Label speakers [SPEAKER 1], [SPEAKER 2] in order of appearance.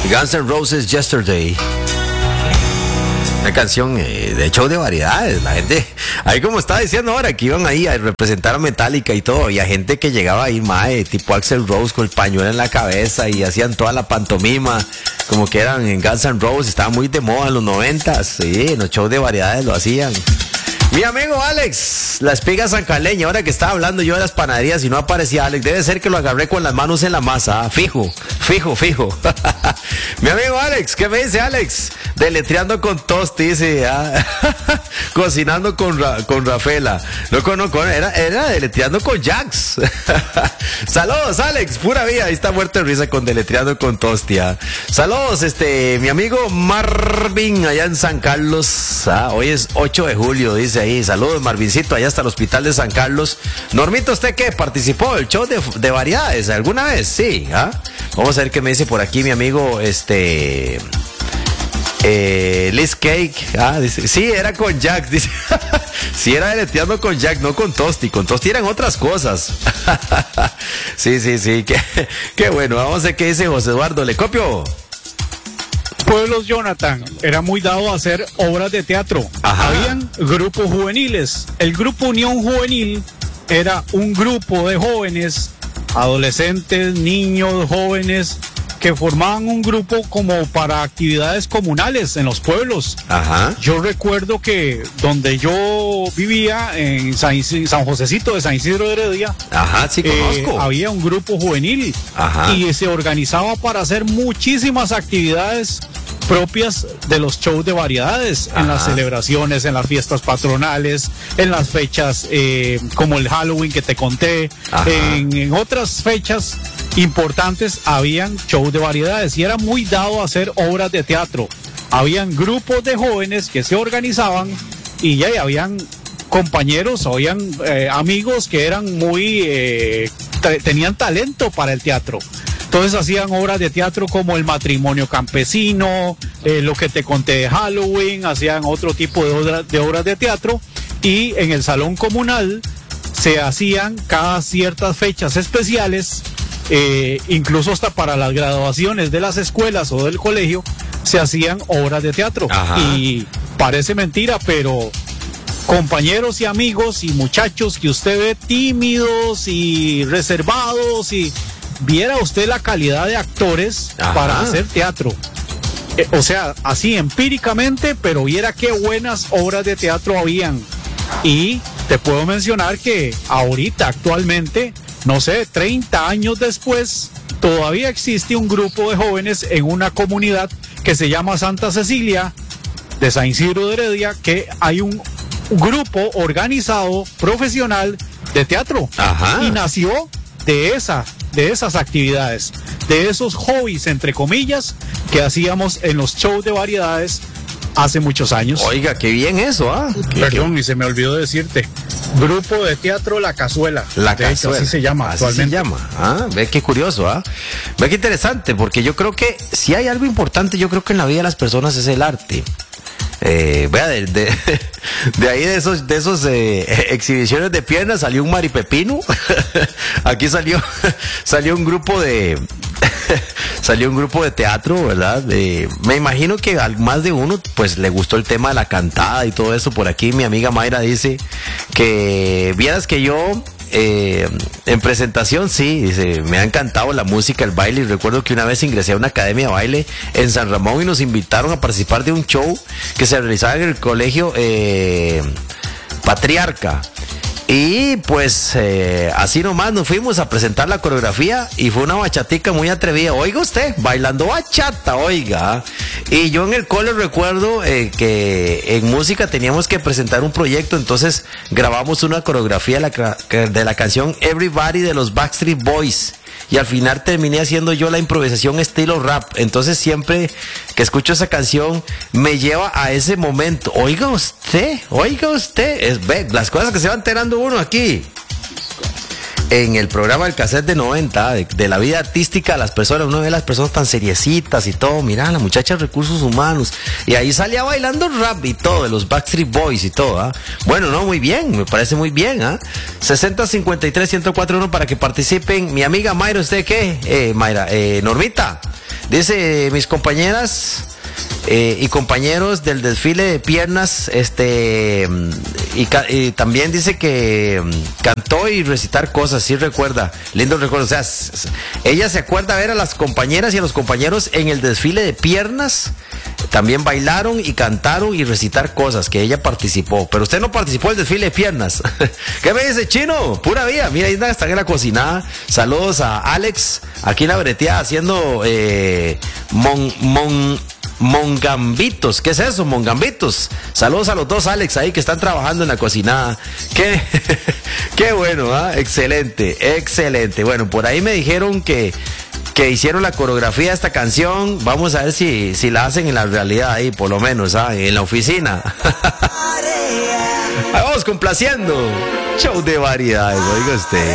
[SPEAKER 1] Guns N' Roses Yesterday. Una canción de show de variedades. La gente, ahí como estaba diciendo ahora, que iban ahí a representar a Metallica y todo, y a gente que llegaba ahí, mae, tipo Axl Rose con el pañuelo en la cabeza y hacían toda la pantomima, como que eran en Guns N' Roses, estaba muy de moda en los 90s, sí, en los shows de variedades lo hacían. Mi amigo Alex, la espiga sancaleña, ahora que estaba hablando yo de las panaderías y no aparecía Alex, debe ser que lo agarré con las manos en la masa, fijo. Mi amigo Alex, ¿qué me dice Alex? Deletreando con Tosti, dice, cocinando con Rafaela. No conozco, era deletreando con Jax. Saludos Alex, pura vida, ahí está muerto de risa con deletreando con Tosti. Saludos, mi amigo Marvin allá en San Carlos, hoy es 8 de julio, dice ahí, saludos Marvincito, allá hasta el hospital de San Carlos. Normito, ¿usted qué? ¿Participó del show de variedades alguna vez? Sí, Vamos a ver qué me dice por aquí mi amigo, Liz Cake, dice, sí, era con Jack, dice, sí, era deleteando con Jack, no con Tosti eran otras cosas. Sí, qué bueno, vamos a ver qué dice José Eduardo, le copio.
[SPEAKER 2] Pueblos, Jonathan, era muy dado a hacer obras de teatro. Ajá. Habían grupos juveniles. El grupo Unión Juvenil era un grupo de jóvenes, adolescentes, niños, jóvenes, que formaban un grupo como para actividades comunales en los pueblos. Ajá. Yo recuerdo que donde yo vivía, en San Josecito de San Isidro de Heredia,
[SPEAKER 1] ajá, sí conozco.
[SPEAKER 2] Había un grupo juvenil. Ajá. Y se organizaba para hacer muchísimas actividades propias de los shows de variedades. Ajá. En las celebraciones, en las fiestas patronales, en las fechas como el Halloween que te conté, en otras fechas importantes habían shows de variedades y era muy dado a hacer obras de teatro. Habían grupos de jóvenes que se organizaban y ya habían compañeros, habían amigos que eran muy tenían talento para el teatro. Entonces hacían obras de teatro como el matrimonio campesino, lo que te conté de Halloween, hacían otro tipo de obras de teatro y en el salón comunal se hacían cada ciertas fechas especiales, incluso hasta para las graduaciones de las escuelas o del colegio se hacían obras de teatro. Ajá. Y parece mentira, pero compañeros y amigos y muchachos que usted ve tímidos y reservados y viera usted la calidad de actores. Ajá. Para hacer teatro. O sea, así empíricamente, pero viera qué buenas obras de teatro habían. Y te puedo mencionar que ahorita, actualmente, no sé, 30 años después, todavía existe un grupo de jóvenes en una comunidad que se llama Santa Cecilia, de San Isidro de Heredia, que hay un grupo organizado, profesional, de teatro. Ajá. Y nació de esas actividades, de esos hobbies, entre comillas, que hacíamos en los shows de variedades hace muchos años.
[SPEAKER 1] Oiga, qué bien eso,
[SPEAKER 2] Perdón, y se me olvidó decirte, grupo de teatro La Cazuela.
[SPEAKER 1] La Cazuela.
[SPEAKER 2] Así se llama actualmente.
[SPEAKER 1] Así se llama. Ve qué curioso, Ve qué interesante, porque yo creo que si hay algo importante, yo creo que en la vida de las personas es el arte. Vea, de ahí de esos exhibiciones de piernas salió un maripepino. Aquí salió un grupo de teatro, ¿verdad? Me imagino que a más de uno pues le gustó el tema de la cantada y todo eso. Por aquí mi amiga Mayra dice que vieras que yo en presentación, sí, dice, me ha encantado la música, el baile, y recuerdo que una vez ingresé a una academia de baile en San Ramón y nos invitaron a participar de un show que se realizaba en el colegio Patriarca. Y pues así nomás nos fuimos a presentar la coreografía y fue una bachatica muy atrevida. Oiga usted, bailando bachata, oiga. Y yo en el cole recuerdo que en música teníamos que presentar un proyecto, entonces grabamos una coreografía de la canción Everybody de los Backstreet Boys. Y al final terminé haciendo yo la improvisación estilo rap. Entonces siempre que escucho esa canción me lleva a ese momento. Oiga usted, ve las cosas que se va enterando uno aquí en el programa del cassette de 90 de la vida artística de las personas. Uno ve las personas tan seriecitas y todo. Mira, la muchacha de recursos humanos, y ahí salía bailando rap y todo, de los Backstreet Boys y todo. Bueno, no, muy bien, me parece muy bien. 60-53-1041 para que participen. Mi amiga Mayra, ¿usted qué? Mayra, Normita, Dice, mis compañeras y compañeros del desfile de piernas, y también dice que cantó y recitar cosas, sí recuerda, lindo recuerdo, o sea, ella se acuerda ver a las compañeras y a los compañeros en el desfile de piernas, también bailaron y cantaron y recitar cosas, que ella participó, pero usted no participó del desfile de piernas. ¿Qué me dice, Chino? Pura vida, mira, ahí está en la cocinada. Saludos a Alex, aquí en la breteada, haciendo mongambitos. ¿Qué es eso? Mongambitos. Saludos a los dos Alex ahí que están trabajando en la cocinada. Qué bueno, ¿eh? Excelente. Bueno, por ahí me dijeron que hicieron la coreografía de esta canción. Vamos a ver si la hacen en la realidad ahí, por lo menos, en la oficina. Vamos complaciendo. Show de variedades, oiga usted.